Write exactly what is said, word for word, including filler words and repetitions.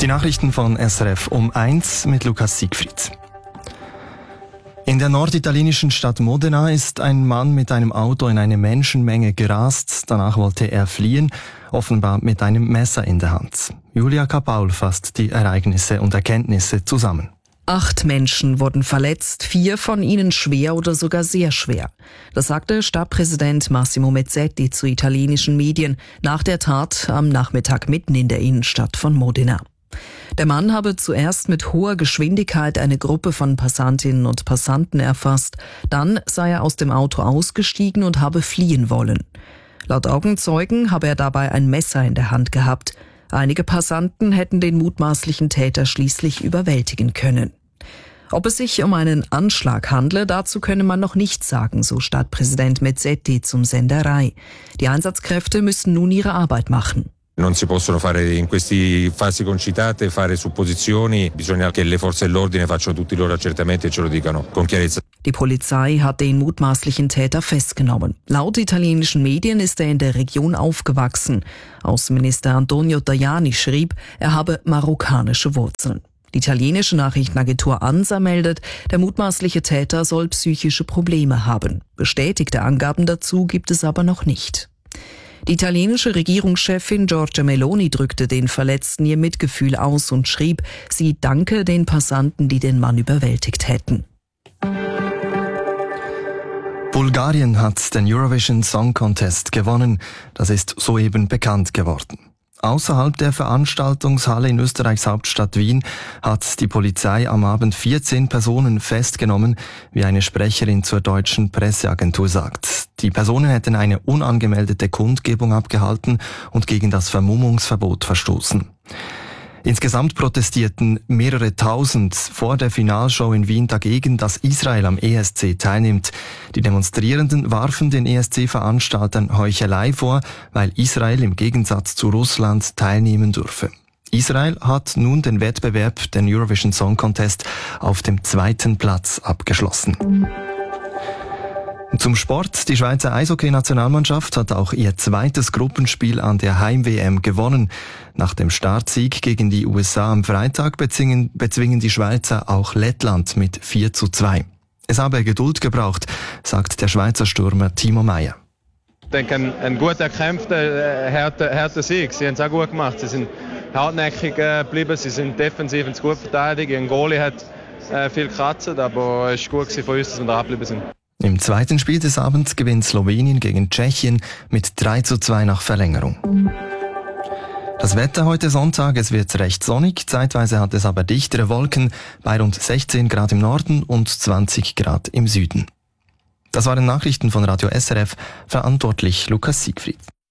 Die Nachrichten von S R F um eins mit Lukas Siegfried. In der norditalienischen Stadt Modena ist ein Mann mit einem Auto in eine Menschenmenge gerast. Danach wollte er fliehen, offenbar mit einem Messer in der Hand. Julia Kapaul fasst die Ereignisse und Erkenntnisse zusammen. Acht Menschen wurden verletzt, vier von ihnen schwer oder sogar sehr schwer. Das sagte Stadtpräsident Massimo Mezzetti zu italienischen Medien nach der Tat am Nachmittag mitten in der Innenstadt von Modena. Der Mann habe zuerst mit hoher Geschwindigkeit eine Gruppe von Passantinnen und Passanten erfasst. Dann sei er aus dem Auto ausgestiegen und habe fliehen wollen. Laut Augenzeugen habe er dabei ein Messer in der Hand gehabt. Einige Passanten hätten den mutmaßlichen Täter schließlich überwältigen können. Ob es sich um einen Anschlag handle, dazu könne man noch nichts sagen, so Stadtpräsident Mezzetti zum Sender Rai. Die Einsatzkräfte müssen nun ihre Arbeit machen. Non si possono fare in queste fasi concitate fare supposizioni, bisogna che le forze dell'ordine facciano tutti i loro accertamenti e ce lo dicano con chiarezza. Die Polizei hat den mutmaßlichen Täter festgenommen. Laut italienischen Medien ist er in der Region aufgewachsen. Außenminister Antonio Tajani schrieb, er habe marokkanische Wurzeln. Die italienische Nachrichtenagentur ANSA meldet, der mutmaßliche Täter soll psychische Probleme haben. Bestätigte Angaben dazu gibt es aber noch nicht. Die italienische Regierungschefin Giorgia Meloni drückte den Verletzten ihr Mitgefühl aus und schrieb, sie danke den Passanten, die den Mann überwältigt hätten. Bulgarien hat den Eurovision Song Contest gewonnen. Das ist soeben bekannt geworden. Außerhalb der Veranstaltungshalle in Österreichs Hauptstadt Wien hat die Polizei am Abend vierzehn Personen festgenommen, wie eine Sprecherin zur deutschen Presseagentur sagt. Die Personen hätten eine unangemeldete Kundgebung abgehalten und gegen das Vermummungsverbot verstoßen. Insgesamt protestierten mehrere Tausend vor der Finalshow in Wien dagegen, dass Israel am E S C teilnimmt. Die Demonstrierenden warfen den E S C-Veranstaltern Heuchelei vor, weil Israel im Gegensatz zu Russland teilnehmen dürfe. Israel hat nun den Wettbewerb, den Eurovision Song Contest, auf dem zweiten Platz abgeschlossen. Zum Sport. Die Schweizer Eishockey-Nationalmannschaft hat auch ihr zweites Gruppenspiel an der Heim-W M gewonnen. Nach dem Startsieg gegen die U S A am Freitag bezwingen, bezwingen die Schweizer auch Lettland mit vier zu zwei. Es habe Geduld gebraucht, sagt der Schweizer Stürmer Timo Meier. Ich denke, ein, ein gut erkämpfter, harter, harter Sieg. Sie haben es auch gut gemacht. Sie sind hartnäckig geblieben, sie sind defensiv und gut verteidigt. Ein Goalie hat äh, viel gekratzt, aber es war gut von uns, dass wir da geblieben sind. Im zweiten Spiel des Abends gewinnt Slowenien gegen Tschechien mit drei zu zwei nach Verlängerung. Das Wetter heute Sonntag, es wird recht sonnig, zeitweise hat es aber dichtere Wolken bei rund sechzehn Grad im Norden und zwanzig Grad im Süden. Das waren Nachrichten von Radio S R F, verantwortlich Lukas Siegfried.